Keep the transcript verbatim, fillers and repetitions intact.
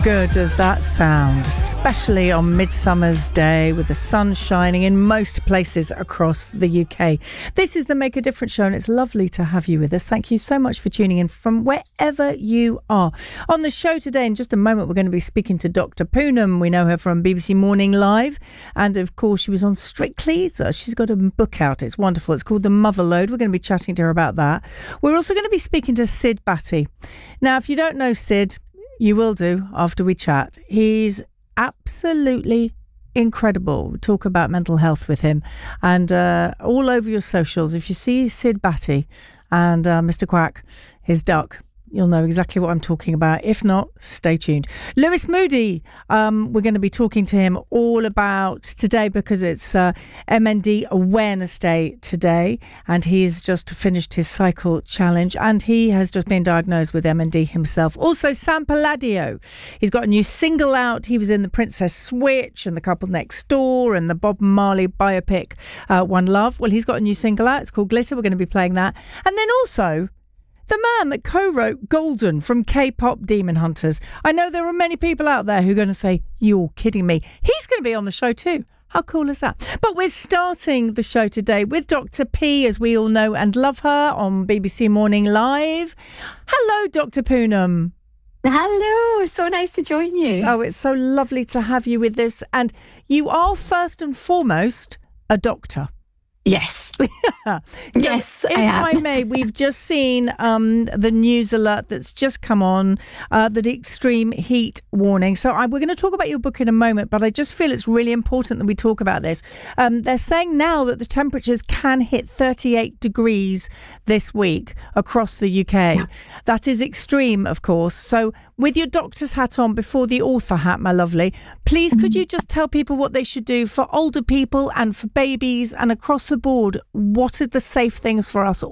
Good does that sound, especially on Midsummer's Day with the sun shining in most places across the U K. This is the Make a Difference show, and it's lovely to have you with us. Thank you so much for tuning in from wherever you are. On the show today, in just a moment, we're going to be speaking to Doctor Poonam. We know her from B B C Morning Live, and of course she was on Strictly, so she's got a book out. It's wonderful. It's called The Mother Load. We're going to be chatting to her about that. We're also going to be speaking to Sid Batty. Now, if you don't know Sid, you will do after we chat. He's absolutely incredible. We talk about mental health with him, and uh, all over your socials, if you see Sid Batty and uh, Mister Quack, his duck, you'll know exactly what I'm talking about. If not, stay tuned. Lewis Moody, um, we're going to be talking to him all about today because it's uh, M N D Awareness Day today, and he's just finished his cycle challenge, and he has just been diagnosed with M N D himself. Also, Sam Palladio, he's got a new single out. He was in The Princess Switch and The Couple Next Door and the Bob Marley biopic uh, One Love. Well, he's got a new single out. It's called Glitter. We're going to be playing that. And then also the man that co-wrote Golden from K-pop Demon Hunters. I know there are many people out there who are going to say, you're kidding me. He's going to be on the show too. How cool is that? But we're starting the show today with Doctor P, as we all know and love her, on B B C Morning Live. Hello, Doctor Poonam. Hello, so nice to join you. Oh, it's so lovely to have you with us. And you are first and foremost a doctor. Yes. so yes, if I am. I may, we've just seen um, the news alert that's just come on, uh, the extreme heat warning. So I, we're going to talk about your book in a moment, but I just feel it's really important that we talk about this. Um, they're saying now that the temperatures can hit thirty-eight degrees this week across the U K. Yeah. That is extreme, of course. So with your doctor's hat on before the author hat, my lovely, please could you just tell people what they should do for older people and for babies and across the board? What are the safe things for us